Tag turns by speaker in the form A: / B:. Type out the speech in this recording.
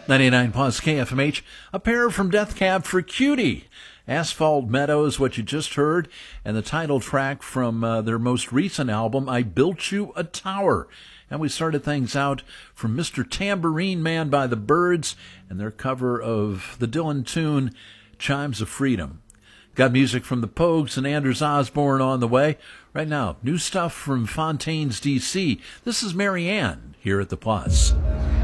A: 99 plus KFMH, a pair from Death Cab for Cutie. Asphalt Meadows, what you just heard, and the title track from their most recent album, I Built You a Tower. And we started things out from Mr. Tambourine Man by the Byrds and their cover of the Dylan tune, Chimes of Freedom. Got music from the Pogues and Anders Osborne on the way. Right now, new stuff from Fontaines, D.C. This is Mary Ann here at the Plus.